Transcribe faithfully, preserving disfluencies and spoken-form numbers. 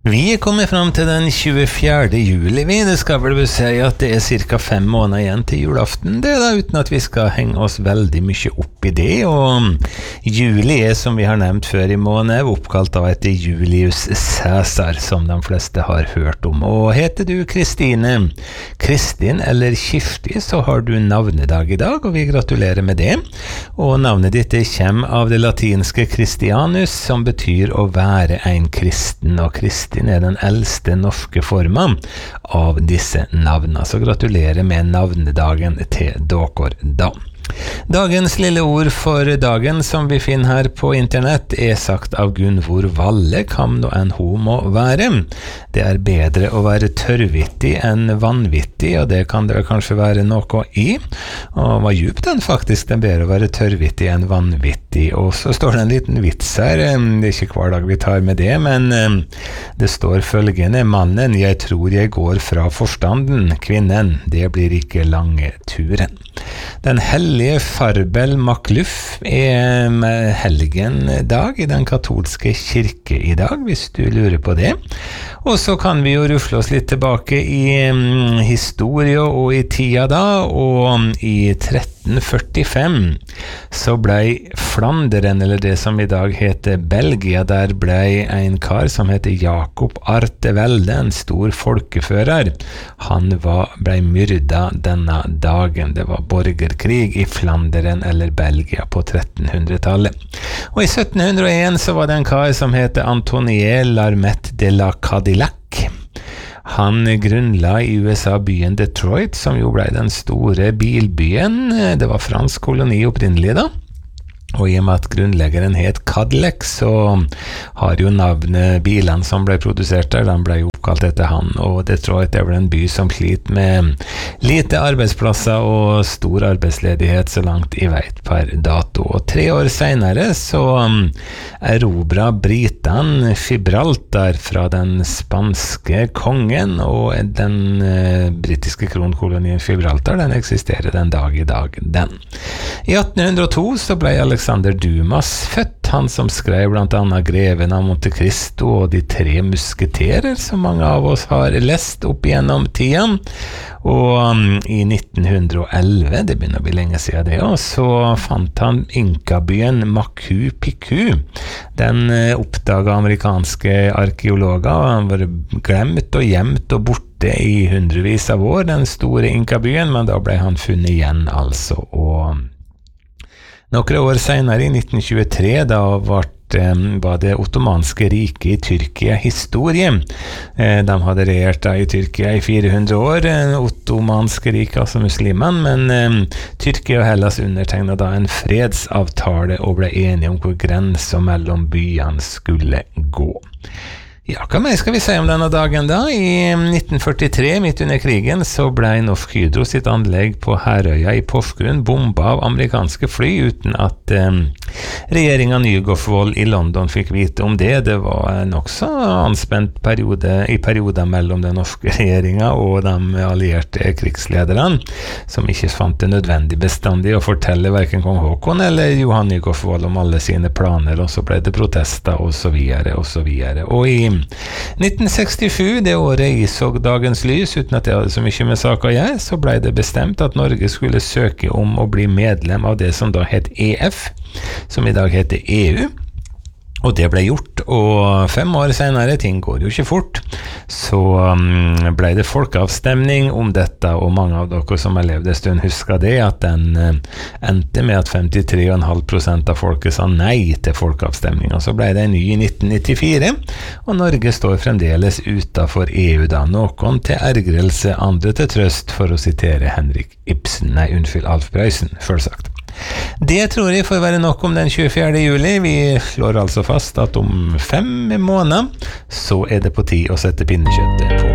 Vi er kommet frem til den tjuefjerde juli, vi. Det skal vel si at det er cirka fem måneder igjen til julaften, det da, uten at vi skal henge oss veldig mye opp i det, og juli er, som vi har nevnt før i måned, oppkalt av etter Julius Caesar, som de fleste har hørt om. Og heter du Kristine, Kristin eller Kirsti, så har du navnedag i dag, og vi gratulerer med det. Og navnet ditt kommer av det latinske Christianus, som betyr å være en kristen, og Kristin er den eldste norske formen av disse navnene. Så gratulerer med navnedagen til dere da. Dagens lille ord for dagen som vi finner her på internett er sagt av Gunvor Valle, kam nå en ho må være. Det er bedre å være tørrvittig enn vanvittig, og det kan det kanskje være noe i. Og hva djupt den faktisk, det er bedre å være tørrvittig enn vanvittig. Og så står det en liten vits her, det er ikke hver dag vi tar med det, men det står følgende: mannen, jeg tror jeg går fra forstanden, kvinnen, det blir ikke lange turen. Den hellige Farbel Makluf er helgendag i den katolske kirke i dag, hvis du lurer på det. Og så kan vi jo rufle oss litt tilbake i um, historie og i tida da, og um, i tretten førtifem så ble Flanderen, eller det som i dag heter Belgia, der ble en kar som heter Jakob Artevelde, en stor folkefører. Han var, ble myrda denne dagen. Det var borgerkrig i Flanderen eller Belgia på trettenhundretallet. Og i sytten hundre og en så var det en kar som heter Antonie Larmet de la Cadillac. Han grunnla i U S A byen Detroit, som jo ble den store bilbyen. Det var fransk koloni opprinnelig da. Og i og med at grunnleggeren het Cadillac, så har jo navnet bilene som ble produsert der, de ble jo oppkalt etter han, og Detroit er vel en by som sliter med lite arbeidsplasser og stor arbeidsledighet så langt i veit per dato. Og tre år senere så erobra Britan Gibraltar fra den spanske kongen, og den eh, britiske kronkolonien Gibraltar, den eksisterer den dag i dag, den. I atten hundre og to så ble Alexander Dumas født, han som skrev blant annet Greven av Monte Cristo og De tre musketerer, som mange av oss har lest opp gjennom tiden. Og um, i nitten elleve, det begynner å bli lenge siden det, og så fant han inkabyen Machu Picchu. Den uh, oppdaget amerikanske arkeologer, og han var glemt og gjemt og borte i hundrevis av år, den store inkabyen, men da ble han funnet igjen altså, og noen år senere, i nitten tjuetre, da var var det ottomanske riket i Tyrkia historie. De hadde regjert i Tyrkia i fire hundre år, ottomanske riket, altså muslimene, men Tyrkia og Hellas undertegnet da en fredsavtale og ble enige om hvor grensen mellom byene skulle gå. Ja, hva mer skal vi si om denne dagen da? I nitten førtitre, midt under krigen, så ble Norsk Hydro sitt anlegg på Herøya i Porsgrunn bomba av amerikanske fly uten at eh, regjeringen Nygaardsvold i London fikk vite om det. Det var en også anspent periode i perioder mellom den norske regjeringen og de allierte krigslederne, som ikke fant det nødvendig bestandig å fortelle hverken kong Håkon eller Johan Nygaardsvold om alle sine planer, og så ble det protester og så videre og så videre. Og i nitten sekstisju, det året jeg så dagens lys, uten at jeg hadde så mye med saken å gjøre, så ble det bestemt at Norge skulle søke om å bli medlem av det som da het E F, som i dag heter E U. Og det ble gjort, og fem år senere, ting går jo ikke fort, så um, ble det folkeavstemning om dette, og mange av dere som har levd en stund husker det, at den uh, endte med at femtitre komma fem prosent av folket sa nei til folkeavstemning, og så ble det en ny i nitten nittifire, og Norge står fremdeles utenfor E U da, noen til ergrelse, andre til trøst, for å sitere Henrik Ibsen, nei, unnskyld, Alf Prøysen, selvsagt. Det tror jeg får være nok om den tjuefjerde juli. Vi slår altså fast at om fem måneder så er det på tid å sette pinnekjøttet på.